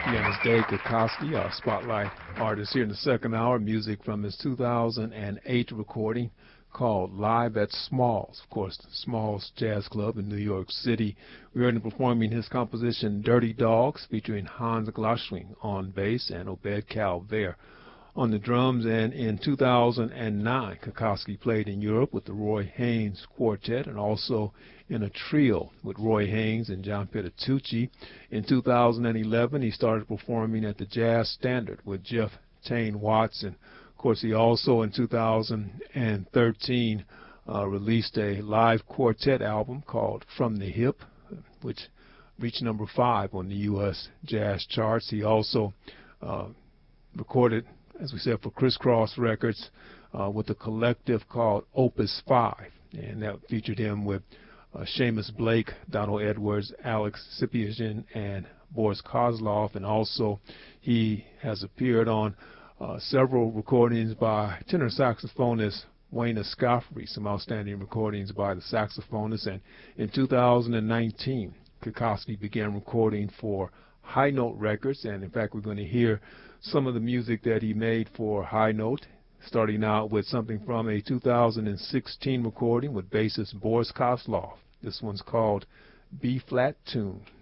Pianist Dave Kokoski, our spotlight artist here in the second hour. Music from his 2008 recording called Live at Smalls. Of course, Smalls Jazz Club in New York City. We heard him performing his composition Dirty Dogs, featuring Hans Gloschwing on bass and Obed Calvaire on the drums. And in 2009, Kokoski played in Europe with the Roy Haynes Quartet and also in a trio with Roy Haynes and John Petitucci. In 2011, he started performing at the Jazz Standard with Jeff Tane Watson. Of course, he also in 2013 released a live quartet album called From the Hip, which reached number 5 on the U.S. jazz charts. He also recorded, as we said, for Criss Cross Records with a collective called Opus 5, and that featured him with Seamus Blake, Donald Edwards, Alex Sipiagin, and Boris Kozlov. And also he has appeared on several recordings by tenor saxophonist Wayne Escoffery, some outstanding recordings by the saxophonist. And in 2019, Kokoski began recording for High Note Records, and in fact we're going to hear some of the music that he made for High Note, starting out with something from a 2016 recording with bassist Boris Kozlov. This one's called B-Flat Tune.